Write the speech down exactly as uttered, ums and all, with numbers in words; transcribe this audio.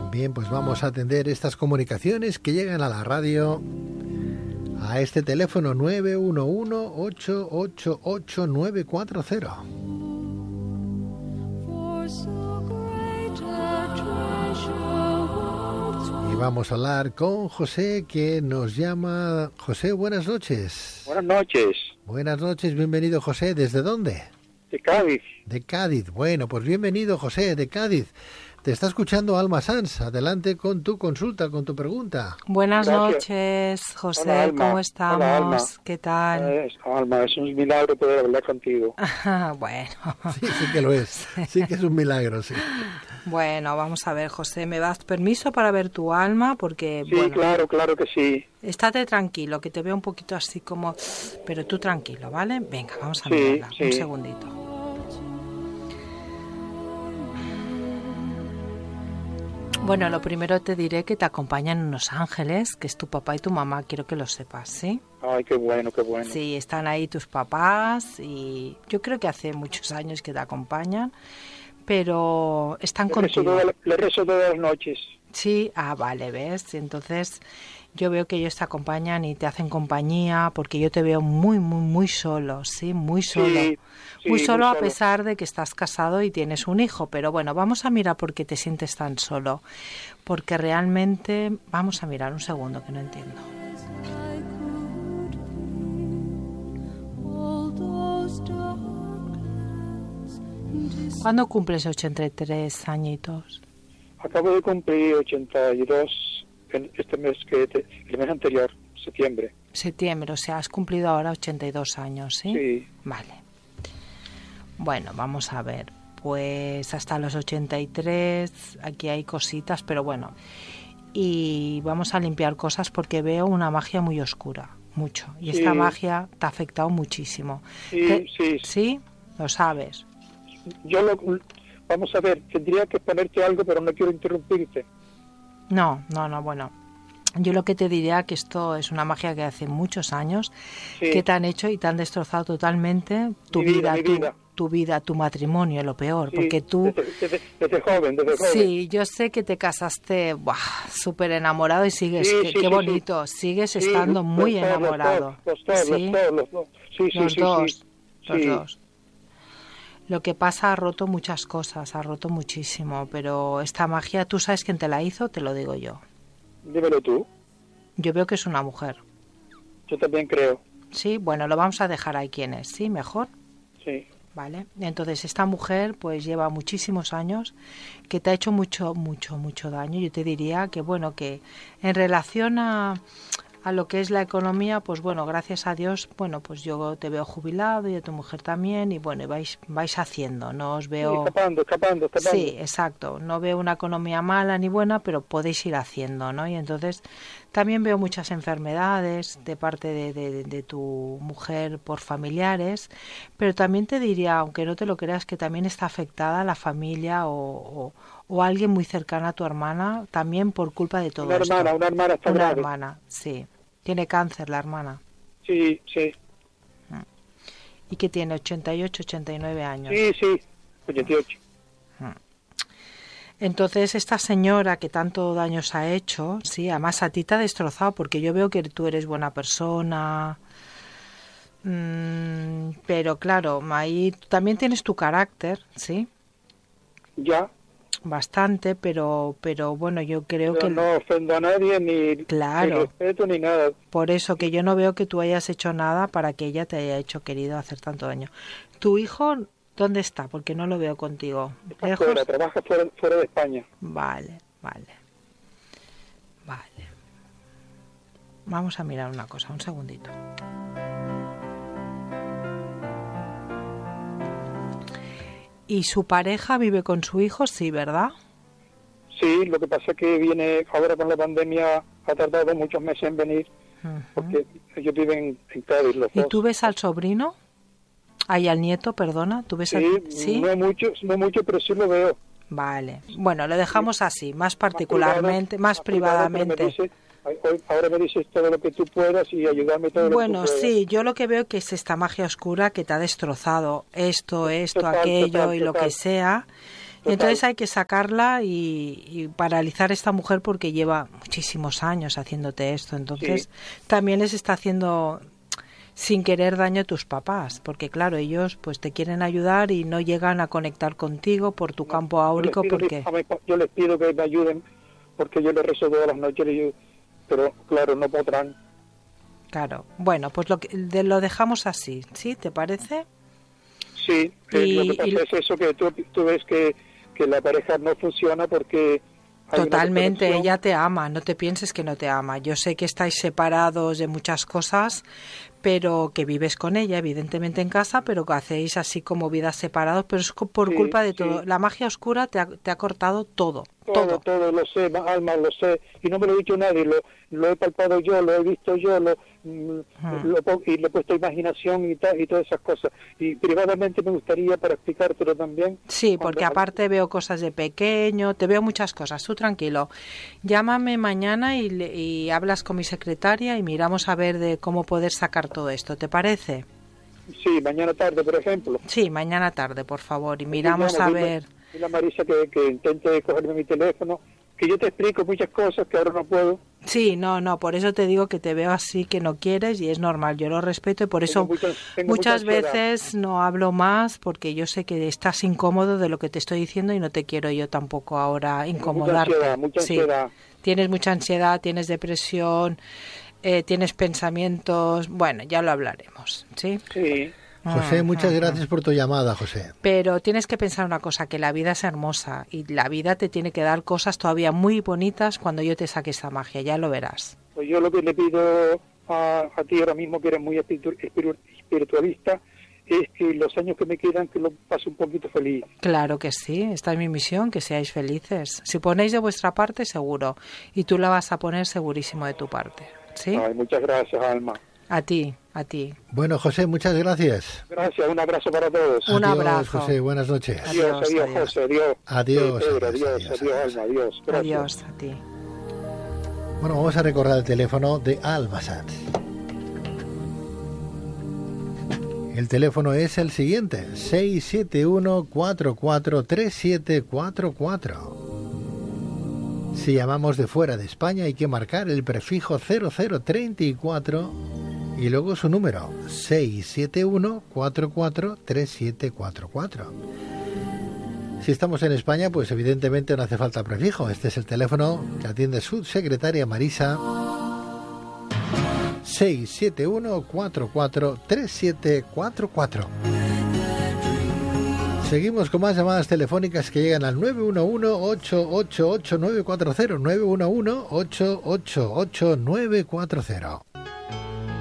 Bien, pues vamos a atender estas comunicaciones que llegan a la radio a este teléfono nueve uno uno, ocho ocho ocho, nueve cuatro cero. Y vamos a hablar con José, que nos llama. José, buenas noches. Buenas noches. Buenas noches, bienvenido José. ¿Desde dónde? De Cádiz. De Cádiz. Bueno, pues bienvenido José, de Cádiz. Te está escuchando Alma Sanz. Adelante con tu consulta, con tu pregunta. Buenas Gracias. noches, José. Hola, Alma. ¿Cómo estamos? Hola, Alma. ¿Qué tal? Eh, Alma, es un milagro poder hablar contigo. Bueno. Sí, sí que lo es. Sí que es un milagro, sí. Bueno, vamos a ver, José. ¿Me das permiso para ver tu alma? Porque, Sí, bueno, claro, claro que sí. estate tranquilo, que te veo un poquito así como... Pero tú tranquilo, ¿vale? Venga, vamos a Sí, mirarla. sí. Un segundito. Bueno, lo primero te diré que te acompañan unos ángeles, que es tu papá y tu mamá, quiero que lo sepas, ¿sí? Ay, qué bueno, qué bueno. Sí, están ahí tus papás y yo creo que hace muchos años que te acompañan, pero están Le rezo, contigo. toda la- le rezo todas las noches. Sí, ah, vale, ¿ves? Entonces yo veo que ellos te acompañan y te hacen compañía porque yo te veo muy, muy, muy solo, ¿sí? Muy solo. Sí, sí, muy solo muy a solo. pesar de que estás casado y tienes un hijo, pero bueno, vamos a mirar por qué te sientes tan solo. Porque realmente, vamos a mirar un segundo que no entiendo. ¿Cuándo cumples ochenta y tres añitos? Acabo de cumplir ochenta y dos en este mes, que te- el mes anterior, septiembre. Septiembre, o sea, has cumplido ahora ochenta y dos años, ¿sí? Sí. Vale. Bueno, vamos a ver. Pues hasta los ochenta y tres, aquí hay cositas, pero bueno. Y vamos a limpiar cosas porque veo una magia muy oscura, mucho. Y esta Sí. magia te ha afectado muchísimo. Sí, Te- sí. ¿Sí? Lo sabes. Yo lo... Vamos a ver, tendría que ponerte algo, pero no quiero interrumpirte. No, no, no, bueno. Yo lo que te diría que esto es una magia que hace muchos años Sí. que te han hecho y te han destrozado totalmente tu Mi vida, vida, mi tu, vida. tu vida, tu matrimonio, lo peor, Sí, porque tú... Desde, desde- desde joven, desde joven. Sí, yo sé que te casaste súper enamorado y sigues, Sí, qué, sí, qué sí, bonito, sigues Sí, estando los muy dos, los enamorado. dos, Los dos, Sí, los dos, los dos. Sí, sí, los sí, dos, sí. los Sí. dos. Lo que pasa, ha roto muchas cosas, ha roto muchísimo, pero esta magia, ¿tú sabes quién te la hizo? Te lo digo yo. Dímelo tú. Yo veo que es una mujer. Yo también creo. Sí, bueno, lo vamos a dejar ahí quién es, ¿sí? Mejor. Sí. Vale, entonces esta mujer pues lleva muchísimos años que te ha hecho mucho, mucho, mucho daño. Yo te diría que bueno, que en relación a, a lo que es la economía, pues bueno, gracias a Dios, bueno, pues yo te veo jubilado y a tu mujer también y bueno, y vais, vais haciendo, no os Sí, veo... escapando, escapando, escapando. Sí, exacto. No veo una economía mala ni buena, pero podéis ir haciendo, ¿no? Y entonces también veo muchas enfermedades de parte de, de, de tu mujer por familiares, pero también te diría, aunque no te lo creas, que también está afectada la familia o, o, o alguien muy cercano a tu hermana, también por culpa de todo Una esto. hermana, una hermana está Una grave. hermana, sí. Tiene cáncer la hermana. Sí, sí. Y que tiene ochenta y ocho, ochenta y nueve años. Sí, sí. ochenta y ocho. Entonces esta señora que tanto daño os ha hecho, sí, además a ti te ha destrozado porque yo veo que tú eres buena persona, mm, pero claro, ahí también tienes tu carácter, sí, Ya. bastante, pero pero bueno, yo creo Pero que no ofendo a nadie, ni, Claro. ni respeto, ni nada. por eso que yo no veo que tú hayas hecho nada para que ella te haya hecho querido hacer tanto daño. ¿Tu hijo dónde está? Porque no lo veo contigo. Está ¿Lejos? fuera, trabaja fuera, fuera de España. Vale, vale. Vale. Vamos a mirar una cosa, un segundito. ¿Y su pareja vive con su hijo? Sí, ¿verdad? Sí, lo que pasa es que viene ahora con la pandemia, ha tardado muchos meses en venir, Ujú. porque ellos viven en Cádiz los ¿Y dos. tú ves al sobrino? Ay, al nieto, perdona. ¿Tú ves Sí, al... ¿Sí? no mucho, no mucho, pero sí lo veo. Vale. Bueno, lo dejamos así, más particularmente, más, Más privado, pero me privadamente. dice, "Ay, hoy- ahora me dices todo lo que tú puedas y ayudarme todo Bueno, lo que tú puedas". sí, yo lo que veo que es esta magia oscura que te ha destrozado esto, esto, Total, aquello total, y lo total. que sea. Entonces hay que sacarla y, y paralizar a esta mujer porque lleva muchísimos años haciéndote esto. Entonces Sí. también les está haciendo sin querer daño a tus papás, porque claro, ellos pues te quieren ayudar y no llegan a conectar contigo por tu campo áurico. Yo les pido, Porque a mi pa- yo les pido que me ayuden, porque yo les rezo todas las noches, les digo, pero claro, no podrán. claro, bueno, pues lo, que, de, lo dejamos así, ¿sí? ¿Te parece? Sí, eh, Y- lo que pasa y- es eso, que tú, tú ves que, que la pareja no funciona porque... hay una Totalmente, desconexión. ella te ama, no te pienses que no te ama. Yo sé que estáis separados de muchas cosas, pero que vives con ella, evidentemente en casa, pero que hacéis así como vidas separados, pero es co- por Sí, culpa de sí. todo. La magia oscura te ha, te ha cortado todo, Todo, todo. todo, lo sé, ma- Alma, lo sé, y no me lo ha dicho nadie, lo, lo he palpado yo, lo he visto yo, lo, mm, Hmm. lo po- y le he puesto imaginación y, ta- y todas esas cosas. Y privadamente me gustaría, para explicártelo también... Sí, porque cuando- aparte veo cosas de pequeño, te veo muchas cosas, tú tranquilo. Llámame mañana y, le- y hablas con mi secretaria y miramos a ver de cómo poder sacar todo esto, ¿te parece? Sí, mañana tarde, por ejemplo. Sí, mañana tarde, por favor, y miramos Dile, a dile- ver. dile a Marisa que, que intente cogerme mi teléfono, que yo te explico muchas cosas que ahora no puedo. Sí, no, no, por eso te digo que te veo así, que no quieres y es normal, yo lo respeto y por Tengo eso mucha- tengo muchas mucha ansiedad. veces no hablo más porque yo sé que estás incómodo de lo que te estoy diciendo y no te quiero yo tampoco ahora Tengo incomodarte. Mucha ansiedad, mucha Sí, ansiedad. tienes mucha ansiedad, tienes depresión, eh, tienes pensamientos, bueno, ya lo hablaremos, ¿sí? Sí, José, Mm, muchas mm, gracias por tu llamada, José. Pero tienes que pensar una cosa, que la vida es hermosa y la vida te tiene que dar cosas todavía muy bonitas cuando yo te saque esa magia, ya lo verás. pues yo lo que le pido a, a ti ahora mismo, que eres muy espiritu- espiritu- espiritualista, es que los años que me quedan, que lo pase un poquito feliz. Claro que sí, esta es mi misión, que seáis felices. Si ponéis de vuestra parte, seguro. Y tú la vas a poner segurísimo de tu parte. ¿Sí? Ay, muchas gracias, Alma. A ti, a ti. Bueno, José, muchas gracias. Gracias, un abrazo para todos. Un Adiós, abrazo. José, buenas noches. Adiós, Adiós, adiós, adiós. José, adiós. Adiós, Sí, Pedro, adiós, adiós, adiós, adiós, adiós. Alma, adiós. Gracias. Adiós, a ti. Bueno, vamos a recordar el teléfono de Alma Sanz. El teléfono es el siguiente, seis siete uno, cuatro cuatro tres siete cuatro cuatro. Si llamamos de fuera de España hay que marcar el prefijo cero cero treinta y cuatro y luego su número, seis siete uno, cuatro cuatro tres siete cuatro cuatro. Si estamos en España, pues evidentemente no hace falta prefijo. Este es el teléfono que atiende su secretaria Marisa. seis siete uno, cuatro cuatro tres siete cuatro cuatro. Seguimos con más llamadas telefónicas que llegan al nueve uno uno, ocho ocho ocho, nueve cuatro cero, nueve uno uno, ocho ocho ocho, nueve cuatro cero.